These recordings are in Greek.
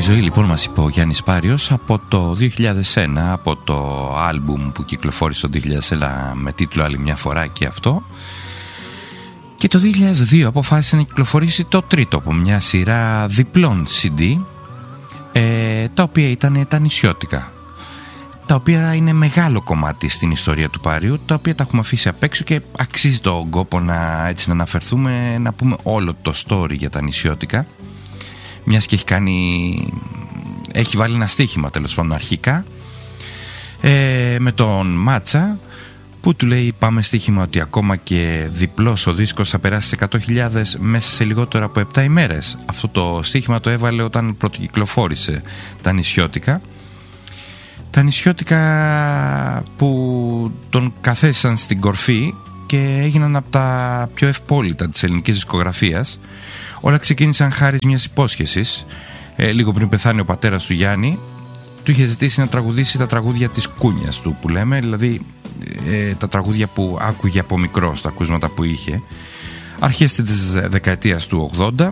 Η ζωή λοιπόν μας είπε ο Γιάννης Πάριος από το 2001, από το άλμπουμ που κυκλοφόρησε το 2001 με τίτλο «Άλλη μια φορά» και αυτό. Και το 2002 αποφάσισε να κυκλοφορήσει το τρίτο από μια σειρά διπλών CD, τα οποία ήταν τα νησιώτικα, τα οποία είναι μεγάλο κομμάτι στην ιστορία του Πάριου, τα οποία τα έχουμε αφήσει απ' έξω και αξίζει τον κόπο να αναφερθούμε, να πούμε όλο το story για τα νησιώτικα, μιας και έχει βάλει ένα στοίχημα τέλος πάντων αρχικά με τον Μάτσα, που του λέει πάμε στοίχημα ότι ακόμα και διπλός ο δίσκος θα περάσει σε 100.000 μέσα σε λιγότερο από 7 ημέρες. Αυτό το στοίχημα το έβαλε όταν πρωτοκυκλοφόρησε τα νησιώτικα. Τα νησιώτικα που τον καθέστησαν στην κορφή και έγιναν από τα πιο ευπόλυτα της ελληνικής δισκογραφίας. Όλα ξεκίνησαν χάρη μιας υπόσχεσης. Λίγο πριν πεθάνει ο πατέρας του Γιάννη, του είχε ζητήσει να τραγουδήσει τα τραγούδια της κούνιας του που λέμε, δηλαδή τα τραγούδια που άκουγε από μικρό, τα ακούσματα που είχε αρχές της δεκαετίας του 80.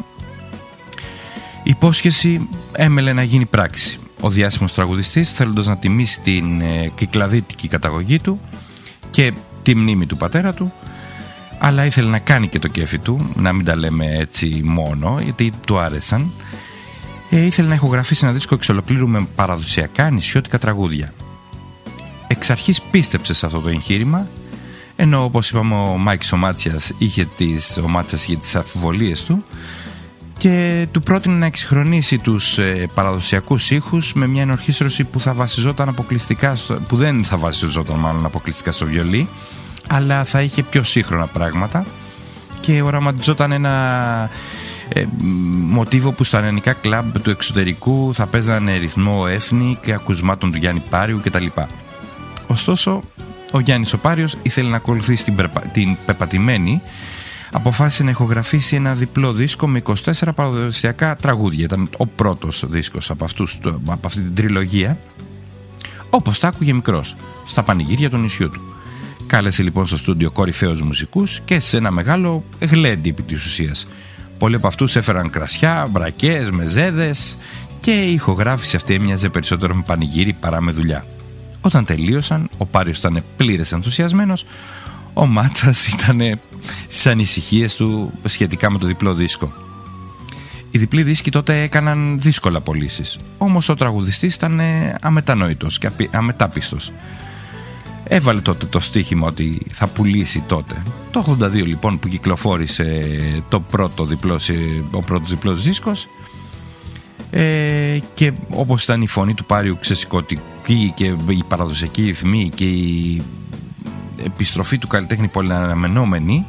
Η υπόσχεση έμελε να γίνει πράξη. Ο διάσημος τραγουδιστής, θέλοντας να τιμήσει την κυκλαδίτικη καταγωγή του και τη μνήμη του πατέρα του, αλλά ήθελε να κάνει και το κέφι του, να μην τα λέμε έτσι μόνο, γιατί του άρεσαν. Ήθελε να ηχογραφήσει ένα δίσκο εξ ολοκλήρου με παραδοσιακά νησιώτικα τραγούδια. Εξ αρχής πίστεψε σε αυτό το εγχείρημα, ενώ όπως είπαμε ο Μάικης ο Μάτσιας είχε τις αμφιβολίες του και του πρότεινε να εξυγχρονίσει τους παραδοσιακούς ήχους με μια ενορχήστρωση που θα βασιζόταν αποκλειστικά που δεν θα βασιζόταν μάλλον αποκλειστικά στο βιολί, αλλά θα είχε πιο σύγχρονα πράγματα και οραματιζόταν ένα μοτίβο που στα ελληνικά κλαμπ του εξωτερικού θα παίζανε ρυθμό έθνη και ακουσμάτων του Γιάννη Πάριου κτλ. Ωστόσο, ο Γιάννης ο Πάριος ήθελε να ακολουθήσει την πεπατημένη, αποφάσισε να ηχογραφήσει ένα διπλό δίσκο με 24 παραδοσιακά τραγούδια. Ήταν ο πρώτος δίσκος από αυτή την τριλογία, όπως τα άκουγε μικρός, στα πανηγύρια του νησιού του. Κάλεσε λοιπόν στο στούντιο κορυφαίους μουσικούς και σε ένα μεγάλο γλέντι επί της ουσίας. Πολλοί από αυτούς έφεραν κρασιά, μπρακές, μεζέδες και η ηχογράφηση αυτή έμοιαζε περισσότερο με πανηγύρι παρά με δουλειά. Όταν τελείωσαν, ο Πάριος ήταν πλήρες ενθουσιασμένος, ο Μάτσας ήταν στις ανησυχίες του σχετικά με το διπλό δίσκο. Οι διπλοί δίσκοι τότε έκαναν δύσκολα πωλήσεις, όμως ο τραγουδιστής ήταν αμετανόητος και αμετάπιστος. Έβαλε τότε το στοίχημα ότι θα πουλήσει τότε. Το 82 λοιπόν που κυκλοφόρησε ο πρώτος διπλός δίσκος, και όπως ήταν η φωνή του Πάριου ξεσηκωτική και η παραδοσιακή ρυθμή και η επιστροφή του καλλιτέχνη πολύ αναμενόμενη,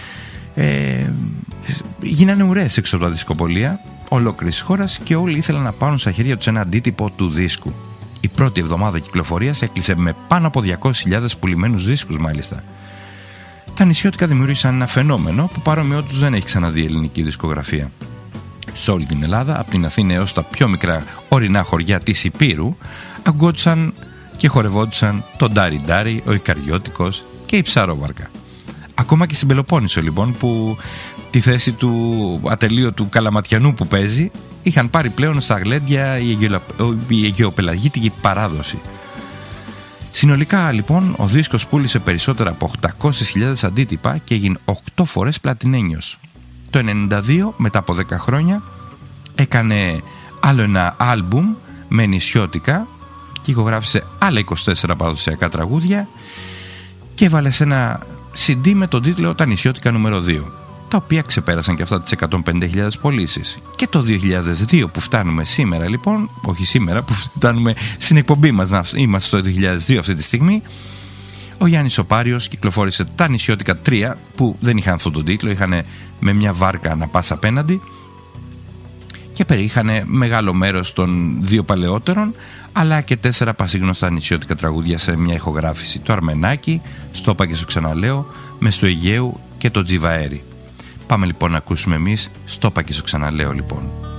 γίνανε ουρές έξω από τα δισκοπολία ολόκληρης χώρας και όλοι ήθελαν να πάρουν στα χέρια τους ένα αντίτυπο του δίσκου. Η πρώτη εβδομάδα κυκλοφορίας έκλεισε με πάνω από 200.000 πουλημένους δίσκους μάλιστα. Τα νησιώτικα δημιούργησαν ένα φαινόμενο που παρόμοιό τους δεν έχει ξαναδεί η ελληνική δισκογραφία. Σε όλη την Ελλάδα, από την Αθήνα έως τα πιο μικρά ορεινά χωριά της Υπήρου, ακουγόντουσαν και χορευόντουσαν το Ντάρι Ντάρι, ο Ικαριώτικος και η Ψαρόβαρκα. Ακόμα και στην Πελοπόννησο λοιπόν, που τη θέση του ατελείωτου Καλαματιανού που παίζει είχαν πάρει πλέον στα γλέντια η αιγαιοπελαγίτικη παράδοση. Συνολικά λοιπόν ο δίσκος πούλησε περισσότερα από 800.000 αντίτυπα και έγινε 8 φορές πλατινένιος. Το 1992, μετά από 10 χρόνια, έκανε άλλο ένα άλμπουμ με νησιώτικα και ηχογράφησε άλλα 24 παραδοσιακά τραγούδια και έβαλε σε ένα CD με τον τίτλο «Τα νησιώτικα νούμερο 2», τα οποία ξεπέρασαν και αυτά τις 150.000 πωλήσεις. Και το 2002 που φτάνουμε σήμερα λοιπόν, όχι σήμερα που φτάνουμε στην εκπομπή μας, να είμαστε στο 2002 αυτή τη στιγμή, ο Γιάννης ο Πάριος κυκλοφόρησε τα νησιώτικα 3 που δεν είχαν αυτόν τον τίτλο, είχαν με μια βάρκα να πας απέναντι και περιείχαν μεγάλο μέρος των 2 παλαιότερων, αλλά και 4 πασίγνωστα νησιώτικα τραγούδια σε μια ηχογράφηση. Το Αρμενάκι, στο Όπα και στο Ξαναλέω, Μες του Αιγαίου και το Τζιβαέρι. Πάμε λοιπόν να ακούσουμε εμείς στο Όπα και στο Ξαναλέω λοιπόν.